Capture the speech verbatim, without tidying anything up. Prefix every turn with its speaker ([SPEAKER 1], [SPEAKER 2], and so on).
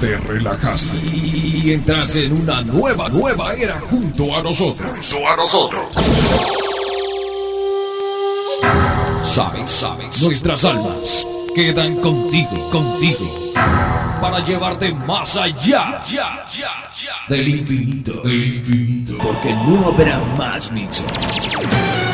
[SPEAKER 1] te relajaste y entraste en una nueva, nueva era junto a nosotros. Junto a nosotros. Sabes, sabes, nuestras almas quedan contigo, contigo, para llevarte más allá, ya, ya, ya, del infinito, del infinito, porque no habrá más mixes.